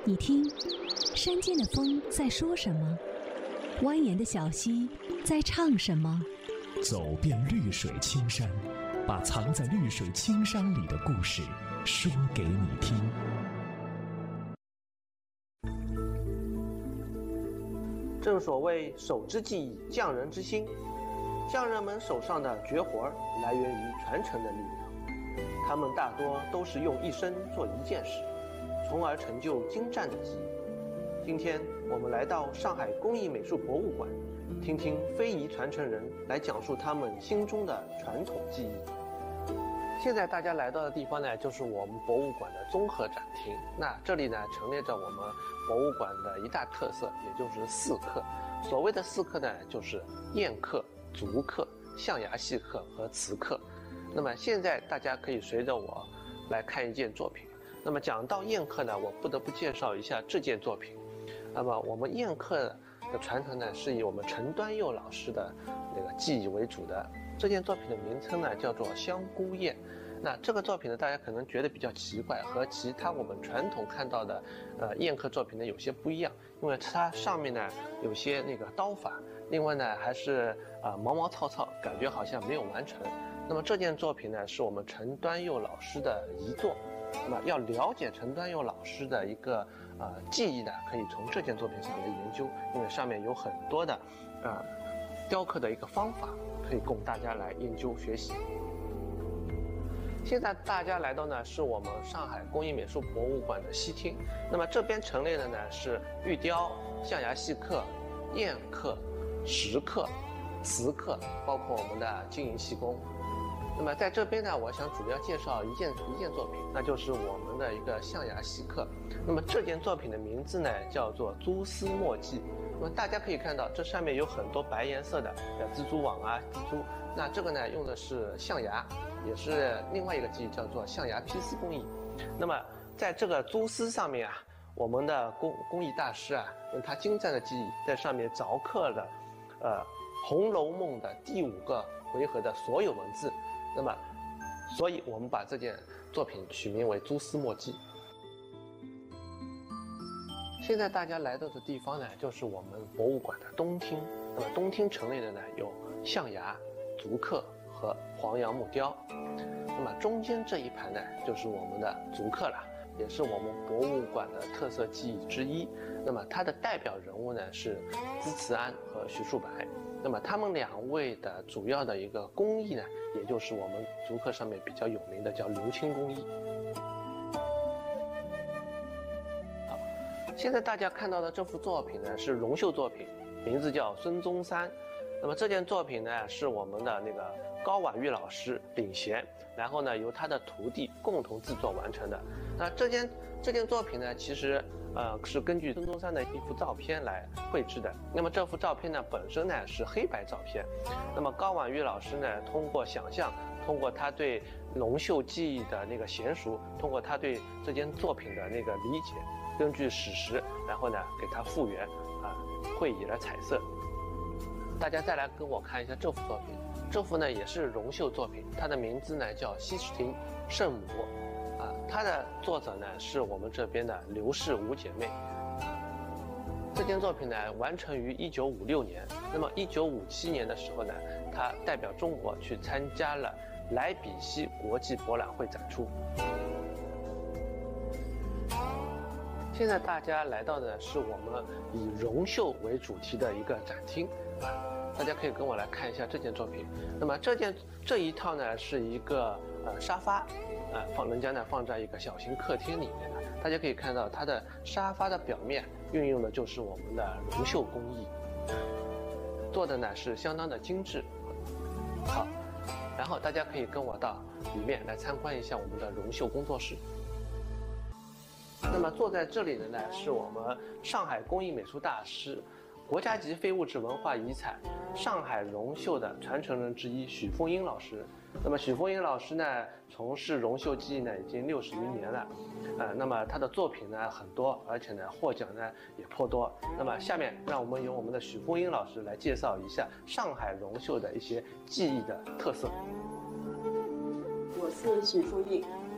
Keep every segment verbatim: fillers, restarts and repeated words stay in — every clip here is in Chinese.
你听，山间的风在说什么？蜿蜒的小溪在唱什么？ 走遍绿水青山，把藏在绿水青山里的故事说给你听。 正所谓手之技艺，匠人之心。匠人们手上的绝活来源于传承的力量，他们大多都是用一生做一件事，从而成就精湛的技艺。今天我们来到上海工艺美术博物馆，听听非遗传承人来讲述他们心中的传统技艺。现在大家来到的地方呢，就是我们博物馆的综合展厅。那这里呢，陈列着我们博物馆的一大特色，也就是四刻。所谓的四刻呢，就是砚刻、竹刻、象牙细刻和瓷刻。那么现在大家可以随着我来看一件作品。那么讲到砚刻呢，我不得不介绍一下这件作品。那么我们砚刻的传承呢，是以我们陈端佑老师的那个技艺为主的。这件作品的名称呢叫做香菇砚。那这个作品呢，大家可能觉得比较奇怪，和其他我们传统看到的呃砚刻作品呢有些不一样，因为它上面呢有些那个刀法，另外呢还是啊、呃、毛毛糙糙，感觉好像没有完成。那么这件作品呢是我们陈端佑老师的遗作。那么要了解陈端佑老师的一个呃技艺呢，可以从这件作品上来研究，因为上面有很多的呃雕刻的一个方法，可以供大家来研究学习。现在大家来到呢是我们上海工艺美术博物馆的西厅，那么这边陈列的呢是玉雕、象牙细刻、砚刻、石刻、瓷刻，包括我们的金银细工。那么在这边呢，我想主要介绍一件一件作品，那就是我们的一个象牙细刻。那么这件作品的名字呢叫做蛛丝墨迹。那么大家可以看到，这上面有很多白颜色的蜘蛛网啊、蜘蛛。那这个呢用的是象牙，也是另外一个技艺叫做象牙批丝工艺。那么在这个蛛丝上面啊，我们的工工艺大师啊，用他精湛的技艺在上面凿刻了，呃，《红楼梦》的第五个回合的所有文字。那么，所以我们把这件作品取名为蛛丝墨迹。现在大家来到的地方呢，就是我们博物馆的东厅。那么东厅陈列的呢有象牙、竹刻和黄杨木雕。那么中间这一排呢，就是我们的竹刻了，也是我们博物馆的特色技艺之一。那么它的代表人物呢是资慈安和徐树白。那么他们两位的主要的一个工艺呢，也就是我们竹刻上面比较有名的叫鎏青工艺。好，现在大家看到的这幅作品呢是绒绣作品，名字叫孙中山。那么这件作品呢是我们的那个高婉玉老师领衔，然后呢由他的徒弟共同制作完成的。那这件这件作品呢，其实呃是根据孙中山的一幅照片来绘制的。那么这幅照片呢本身呢是黑白照片，那么高婉玉老师呢通过想象，通过他对龙绣技艺的那个娴熟，通过他对这件作品的那个理解，根据史实，然后呢给它复原啊，绘以了彩色。大家再来跟我看一下这幅作品，这幅呢也是绒绣作品，它的名字呢叫西施亭圣母，啊，它的作者呢是我们这边的刘氏五姐妹。这件作品呢完成于一九五六年，那么一九五七年的时候呢，它代表中国去参加了莱比锡国际博览会展出。现在大家来到的是我们以绒绣为主题的一个展厅啊，大家可以跟我来看一下这件作品。那么这件这一套呢是一个呃沙发，呃放人家呢放在一个小型客厅里面的。大家可以看到它的沙发的表面运用的就是我们的绒绣工艺，做的呢是相当的精致。好，然后大家可以跟我到里面来参观一下我们的绒绣工作室。那么坐在这里的呢是我们上海工艺美术大师、国家级非物质文化遗产上海绒绣的传承人之一许凤英老师。那么许凤英老师呢从事绒绣技艺呢已经六十余年了，呃，那么他的作品呢很多，而且呢获奖呢也颇多。那么下面让我们由我们的许凤英老师来介绍一下上海绒绣的一些技艺的特色。 我是许凤英。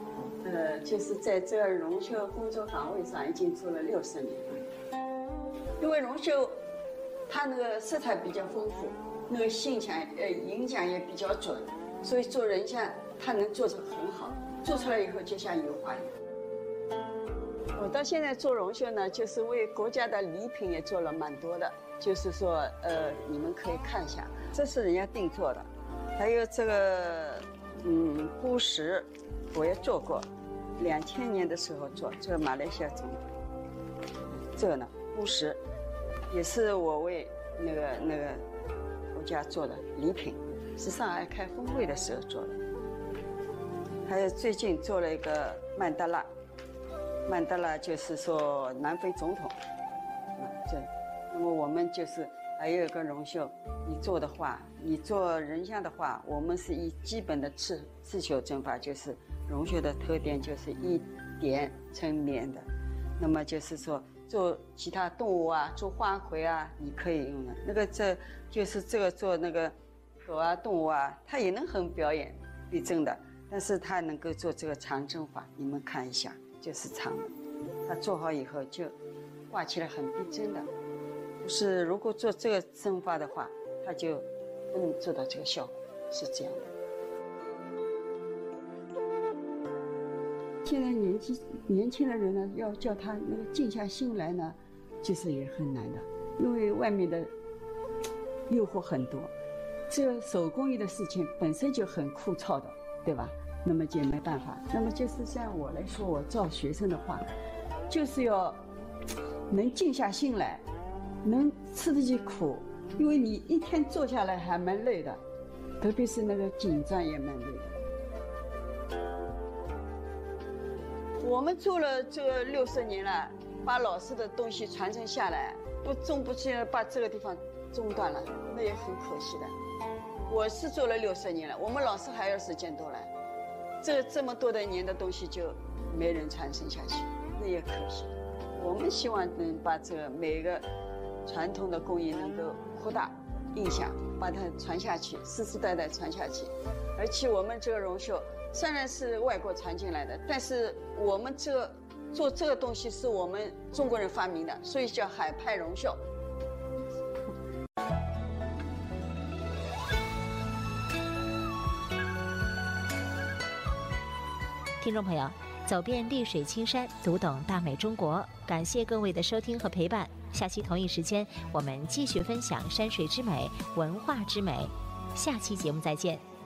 呃，就是在这个绒绣工作岗位上已经做了六十年了。因为绒绣，它那个色彩比较丰富，那个形象呃影响也比较准，所以做人像它能做得很好，做出来以后就像油画一样。我到现在做绒绣呢，就是为国家的礼品也做了蛮多的，就是说呃你们可以看一下，这是人家定做的，还有这个嗯布什，我也做过，两千年的时候做，这个马来西亚种的，这个呢布什。也是我为那个那个国家做的礼品，是上海开峰会的时候做的。还有最近做了一个曼德拉，曼德拉就是说南非总统，啊这，那么我们就是还有一个绒绣，你做的话，你做人像的话，我们是以基本的刺刺绣针法，就是绒绣的特点就是一点成面的，那么就是说。做其他动物啊，做花魁啊，你可以用的。那个这就是这个做那个狗啊、动物啊，它也能很表演逼真的，但是它能够做这个长针法，你们看一下，就是长的。它做好以后就画起来很逼真的。就是如果做这个针法的话，它就不能做到这个效果，是这样的。现在年轻年轻的人呢，要叫他那个静下心来呢，其实也很难的，因为外面的诱惑很多。这个手工艺的事情本身就很枯燥的，对吧？那么就没办法。那么就是像我来说，我教学生的话，就是要能静下心来，能吃得起苦，因为你一天做下来还蛮累的，特别是那个紧张也蛮累的。我们做了这个六十年了，把老师的东西传承下来，不中不去把这个地方中断了，那也很可惜的。我是做了六十年了，我们老师还要时间多了，这这么多的年的东西就没人传承下去，那也可惜。我们希望能把这个每个传统的工艺能够扩大印象，把它传下去，世世代代传下去。而且我们这个绒绣虽然是外国传进来的，但是我们这个做这个东西是我们中国人发明的，所以叫海派绒绣。 听众朋友，走遍绿水青山，读懂大美中国。感谢各位的收听和陪伴。下期同一时间，我们继续分享山水之美、文化之美。下期节目再见。